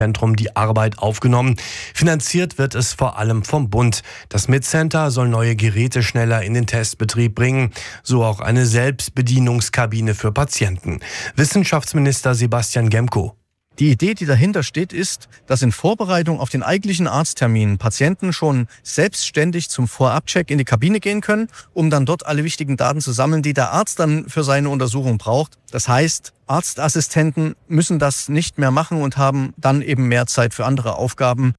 Zentrum die Arbeit aufgenommen. Finanziert wird es vor allem vom Bund. Das MID-Center soll neue Geräte schneller in den Testbetrieb bringen, so auch eine Selbstbedienungskabine für Patienten. Wissenschaftsminister Sebastian Gemko. Die Idee, die dahinter steht, ist, dass in Vorbereitung auf den eigentlichen Arzttermin Patienten schon selbstständig zum Vorabcheck in die Kabine gehen können, um dann dort alle wichtigen Daten zu sammeln, die der Arzt dann für seine Untersuchung braucht. Das heißt, Arztassistenten müssen das nicht mehr machen und haben dann eben mehr Zeit für andere Aufgaben.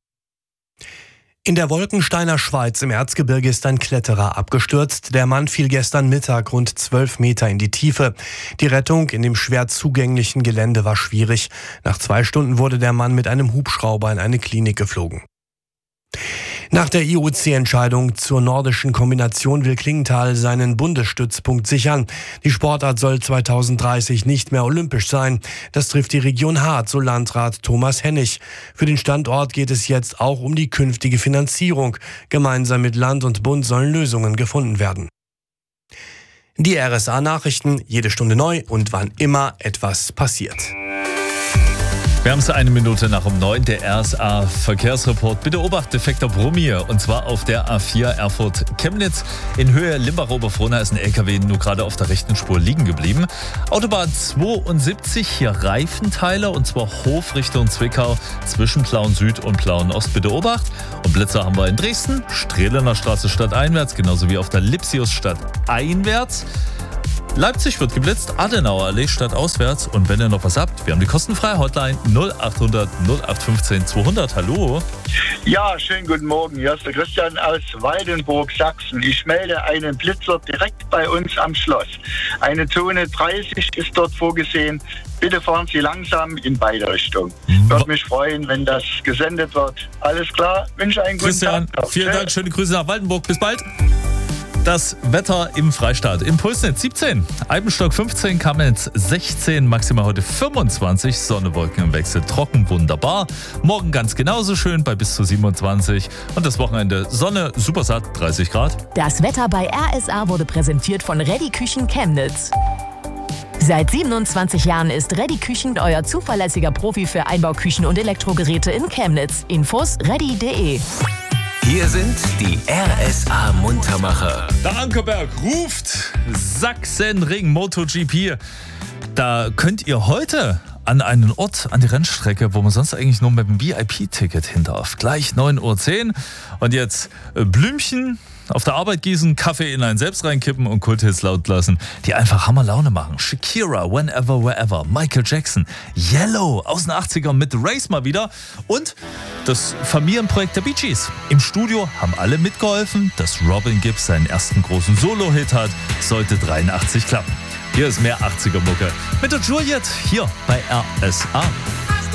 In der Wolkensteiner Schweiz im Erzgebirge ist ein Kletterer abgestürzt. Der Mann fiel gestern Mittag rund 12 Meter in die Tiefe. Die Rettung in dem schwer zugänglichen Gelände war schwierig. Nach 2 Stunden wurde der Mann mit einem Hubschrauber in eine Klinik geflogen. Nach der IOC-Entscheidung zur nordischen Kombination will Klingenthal seinen Bundesstützpunkt sichern. Die Sportart soll 2030 nicht mehr olympisch sein. Das trifft die Region hart, so Landrat Thomas Hennig. Für den Standort geht es jetzt auch um die künftige Finanzierung. Gemeinsam mit Land und Bund sollen Lösungen gefunden werden. Die RSA-Nachrichten, jede Stunde neu und wann immer etwas passiert. Wir haben es 1 Minute nach um 9, der RSA-Verkehrsreport. Bitte Obacht, defekter Brummi, und zwar auf der A4 Erfurt-Chemnitz. In Höhe Limbach-Oberfrohna ist ein LKW nur gerade auf der rechten Spur liegen geblieben. Autobahn 72, hier Reifenteiler, und zwar Hof Richtung Zwickau zwischen Plauen Süd und Plauen Ost. Bitte Obacht. Und Blitzer haben wir in Dresden, Strehlener Straße stadteinwärts, genauso wie auf der Lipsius stadteinwärts. Leipzig wird geblitzt, Adenauer Allee stadtauswärts. Und wenn ihr noch was habt, wir haben die kostenfreie Hotline 0800 0815 200. Hallo. Ja, schönen guten Morgen. Hier ist der Christian aus Waldenburg, Sachsen. Ich melde einen Blitzer direkt bei uns am Schloss. Eine Zone 30 ist dort vorgesehen. Bitte fahren Sie langsam in beide Richtungen. Würde mich freuen, wenn das gesendet wird. Alles klar, wünsche einen guten Tag. Christian, vielen Dank, schöne Grüße nach Waldenburg. Bis bald. Das Wetter im Freistaat. Impulsnetz 17, Eibenstock 15, Kamenz 16, maximal heute 25, Sonne, Wolken im Wechsel, trocken, wunderbar. Morgen ganz genauso schön bei bis zu 27 und das Wochenende Sonne, supersatt, 30 Grad. Das Wetter bei RSA wurde präsentiert von Ready Küchen Chemnitz. Seit 27 Jahren ist Ready Küchen euer zuverlässiger Profi für Einbauküchen und Elektrogeräte in Chemnitz. Infos ready.de. Hier sind die RSA-Muntermacher. Der Ankerberg ruft Sachsenring MotoGP. Da könnt ihr heute an einen Ort, an die Rennstrecke, wo man sonst eigentlich nur mit dem VIP-Ticket hin darf. Gleich 9:10 Uhr. Und jetzt Blümchen auf der Arbeit gießen, Kaffee in einen selbst reinkippen und Kulthits laut lassen, die einfach Hammerlaune machen. Shakira, Whenever, Wherever, Michael Jackson, Yellow aus den 80ern mit Race mal wieder und das Familienprojekt der Bee Gees. Im Studio haben alle mitgeholfen, dass Robin Gibb seinen ersten großen Solo-Hit hat. Sollte 83 klappen. Hier ist mehr 80er-Mucke mit der Juliet hier bei RSA.